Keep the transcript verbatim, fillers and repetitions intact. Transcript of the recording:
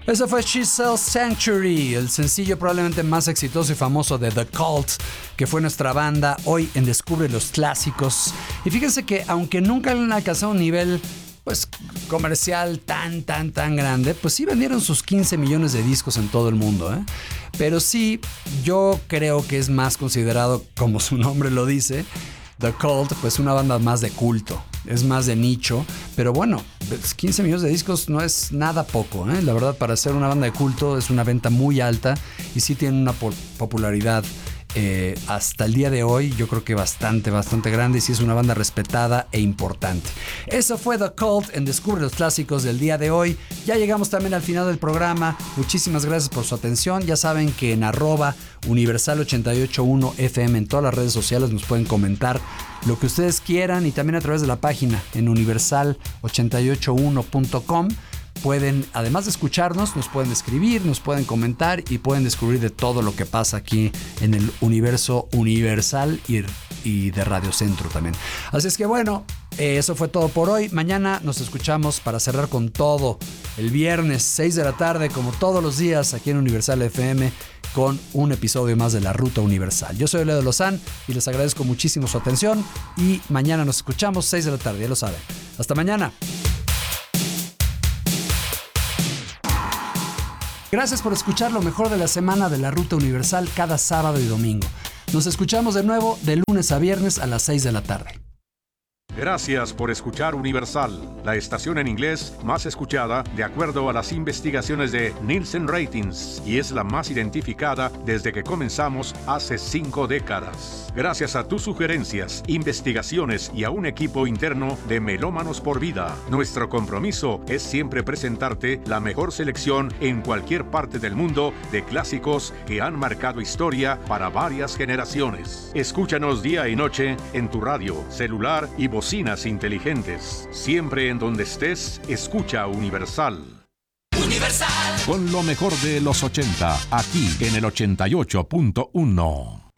Eso fue She Sells Sanctuary, el sencillo probablemente más exitoso y famoso de The Cult, que fue nuestra banda hoy en Descubre los Clásicos. Y fíjense que aunque nunca han alcanzado un nivel pues comercial tan, tan, tan grande, pues sí vendieron sus quince millones de discos en todo el mundo, ¿eh? Pero sí, yo creo que es más considerado, como su nombre lo dice, The Cult, pues una banda más de culto, es más de nicho, pero bueno, quince millones de discos no es nada poco, ¿eh? La verdad, para ser una banda de culto es una venta muy alta y sí tiene una po- popularidad eh, hasta el día de hoy, yo creo que bastante, bastante grande, y sí es una banda respetada e importante. Eso fue The Cult en Descubre los Clásicos del día de hoy. Ya llegamos también al final del programa. Muchísimas gracias por su atención. Ya saben que en arroba Universal ochenta y ocho punto uno F M en todas las redes sociales nos pueden comentar lo que ustedes quieran, y también a través de la página en universal ochenta y ocho uno punto com. Pueden, además de escucharnos, nos pueden escribir, nos pueden comentar y pueden descubrir de todo lo que pasa aquí en el universo universal y, y de Radio Centro también. Así es que bueno, eh, eso fue todo por hoy. Mañana nos escuchamos para cerrar con todo el viernes, seis de la tarde, como todos los días aquí en Universal F M, con un episodio más de La Ruta Universal. Yo soy Leo Lozán y les agradezco muchísimo su atención, y mañana nos escuchamos seis de la tarde, ya lo saben. Hasta mañana. Gracias por escuchar lo mejor de la semana de La Ruta Universal cada sábado y domingo. Nos escuchamos de nuevo de lunes a viernes a las seis de la tarde. Gracias por escuchar Universal, la estación en inglés más escuchada de acuerdo a las investigaciones de Nielsen Ratings, y es la más identificada desde que comenzamos hace cinco décadas. Gracias a tus sugerencias, investigaciones y a un equipo interno de Melómanos por Vida, nuestro compromiso es siempre presentarte la mejor selección en cualquier parte del mundo de clásicos que han marcado historia para varias generaciones. Escúchanos día y noche en tu radio, celular y bocinas inteligentes. Siempre en donde estés, escucha Universal. Universal. Con lo mejor de los ochenta, aquí en el ochenta y ocho punto uno.